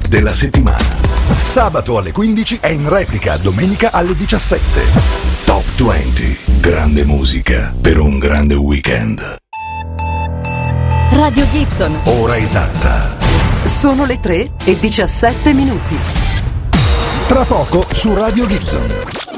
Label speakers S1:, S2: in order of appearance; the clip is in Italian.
S1: hit della settimana. Sabato alle 15 e in replica domenica alle 17. Top 20. Grande musica per un grande weekend.
S2: Radio Gibson.
S1: Ora esatta.
S3: Sono le 3:17.
S1: Tra poco su Radio Gibson.